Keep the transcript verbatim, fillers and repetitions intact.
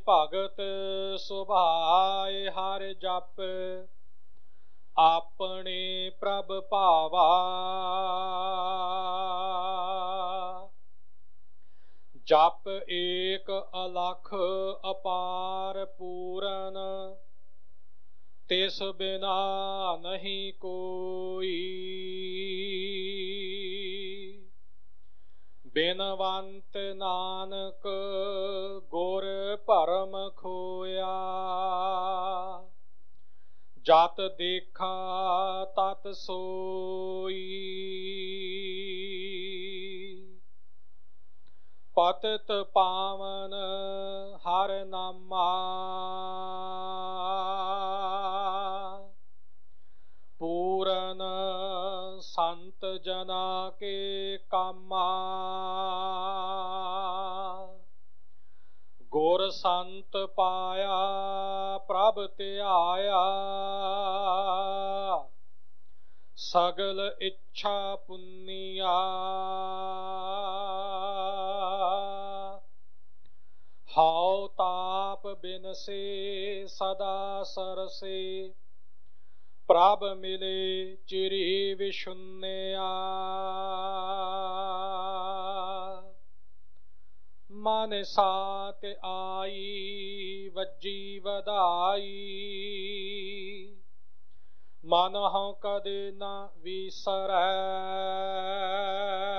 ਭਗਤ ਸੁਭਾਏ ਹਰ ਜਪ ਆਪਣੇ ਪ੍ਰਭ ਭਾਵਾ। ਜਪ ਏਕ ਅਲਖ ਅਪਾਰ ਪੂਰਨ ਤਿਸ ਬਿਨਾ ਨਹੀਂ ਕੋਈ। ਬਿਨਵੰਤ ਨਾਨਕ ਗੁਰ ਭਰਮ ਖੋਇਆ। ਜਤ ਦੇਖਾ ਤਤ ਸੋਈ। ਪਤਿਤ ਪਾਵਨ ਹਰ ਨਾਮਾ ਪੂਰਨ ਸੰਤ ਜਨਾ ਕੇ ਕਾਮਾ। ਗੁਰ ਸੰਤ ਪਾਇਆ ਪ੍ਰਭ ਧਿਆਇਆ ਸਗਲ ਇੱਛਾ ਪੁੰਨੀਆ। ਹਉ ਤਾਪ ਬਿਨਸੇ ਸਦਾ ਸਰਸੇ ਪ੍ਰਭ ਮਿਲੇ ਚਿਰੀ ਵਿਸ਼ੁੰਨਿਆ। ਮਨ ਸਾਤ ਆਈ ਵੱਜੀ ਵਧਾਈ ਮਨ ਹਉ ਕਦੇ ਨਾ ਵਿਸਰੈ।